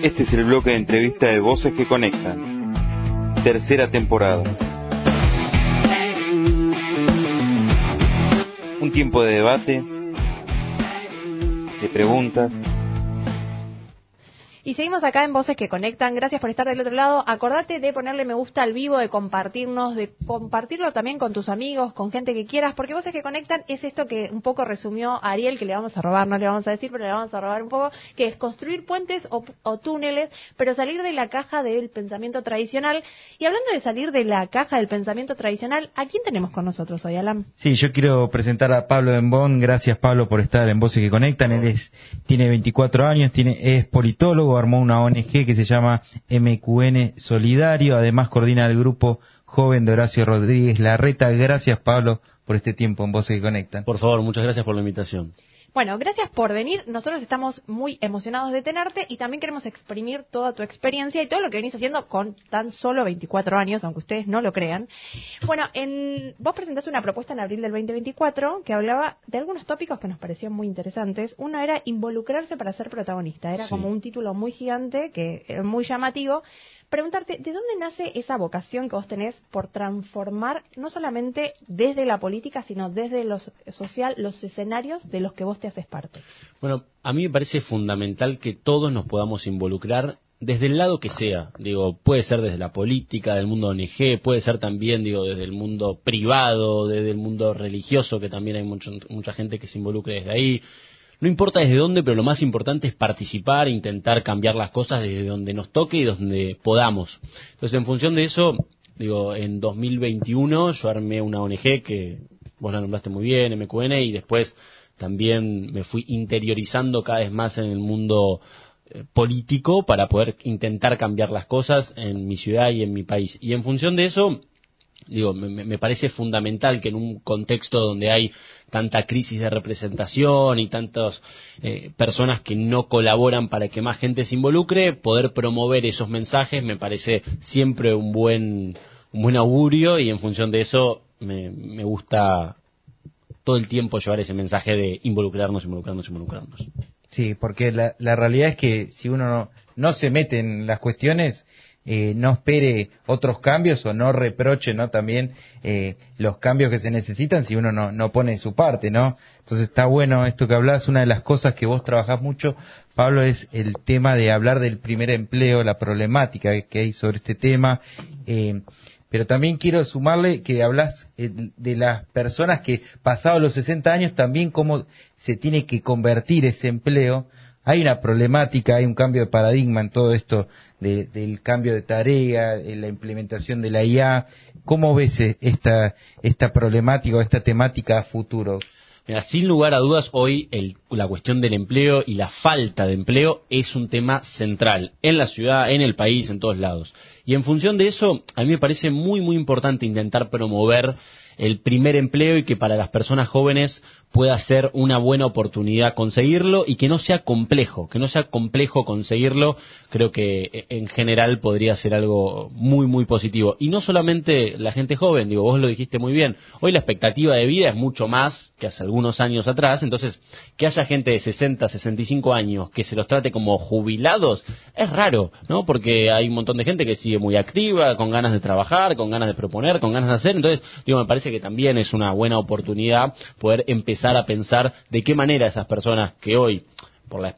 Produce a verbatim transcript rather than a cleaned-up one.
Este es el bloque de entrevista de Voces que Conectan, tercera temporada. Un tiempo de debate, de preguntas. Y seguimos acá en Voces que Conectan. Gracias por estar del otro lado. Acordate de ponerle me gusta al vivo, de compartirnos, de compartirlo también con tus amigos, con gente que quieras, porque Voces que Conectan es esto que un poco resumió Ariel, que le vamos a robar, no le vamos a decir, pero le vamos a robar un poco, que es construir puentes o, o túneles, pero salir de la caja del pensamiento tradicional. Y hablando de salir de la caja del pensamiento tradicional, ¿a quién tenemos con nosotros hoy, Alan? Sí, yo quiero presentar a Pablo Dembón. Gracias, Pablo, por estar en Voces que Conectan. Él es, tiene veinticuatro años, tiene, es politólogo, armó una O N G que se llama M Q N Solidario, además coordina el grupo joven de Horacio Rodríguez Larreta. Gracias, Pablo, por este tiempo en Voces que Conectan. Por favor, muchas gracias por la invitación. Bueno, gracias por venir. Nosotros estamos muy emocionados de tenerte y también queremos exprimir toda tu experiencia y todo lo que venís haciendo con tan solo veinticuatro años, aunque ustedes no lo crean. Bueno, en, vos presentaste una propuesta en abril del veinte veinticuatro que hablaba de algunos tópicos que nos parecían muy interesantes. Uno era involucrarse para ser protagonista. Era sí. como un título muy gigante, que es muy llamativo. Preguntarte, ¿de dónde nace esa vocación que vos tenés por transformar, no solamente desde la política, sino desde lo social, los escenarios de los que vos te haces parte? Bueno, a mí me parece fundamental que todos nos podamos involucrar desde el lado que sea. Digo, puede ser desde la política, del mundo O N G, puede ser también, digo, desde el mundo privado, desde el mundo religioso, que también hay mucho, mucha gente que se involucre desde ahí. No importa desde dónde, pero lo más importante es participar, intentar cambiar las cosas desde donde nos toque y donde podamos. Entonces, en función de eso, digo, en dos mil veintiuno yo armé una O N G que vos la nombraste muy bien, M Q N, y después también me fui interiorizando cada vez más en el mundo eh, político para poder intentar cambiar las cosas en mi ciudad y en mi país. Y en función de eso, digo, me, me parece fundamental que en un contexto donde hay tanta crisis de representación y tantas eh, personas que no colaboran para que más gente se involucre, poder promover esos mensajes me parece siempre un buen un buen augurio, y en función de eso me, me gusta todo el tiempo llevar ese mensaje de involucrarnos, involucrarnos, involucrarnos. Sí, porque la, la realidad es que si uno no, no se mete en las cuestiones, Eh, no espere otros cambios o no reproche, ¿no? También eh, los cambios que se necesitan si uno no, no pone su parte, ¿no? Entonces está bueno esto que hablás. Una de las cosas que vos trabajás mucho, Pablo, es el tema de hablar del primer empleo, la problemática que hay sobre este tema. Eh, pero también quiero sumarle que hablas eh, de las personas que pasados los sesenta años también cómo se tiene que convertir ese empleo. Hay una problemática, hay un cambio de paradigma en todo esto de, del cambio de tarea, en la implementación de la I A. ¿Cómo ves esta esta problemática o esta temática a futuro? Mira, sin lugar a dudas, hoy el, la cuestión del empleo y la falta de empleo es un tema central en la ciudad, en el país, en todos lados. Y en función de eso, a mí me parece muy, muy importante intentar promover el primer empleo y que para las personas jóvenes pueda ser una buena oportunidad conseguirlo y que no sea complejo, que no sea complejo conseguirlo. Creo que en general podría ser algo muy, muy positivo. Y no solamente la gente joven, digo, vos lo dijiste muy bien, hoy la expectativa de vida es mucho más que hace algunos años atrás, entonces que haya gente de sesenta, sesenta y cinco años que se los trate como jubilados es raro, ¿no? Porque hay un montón de gente que sigue muy activa, con ganas de trabajar, con ganas de proponer, con ganas de hacer. Entonces, digo, me parece que también es una buena oportunidad poder empezar a pensar de qué manera esas personas que hoy, por la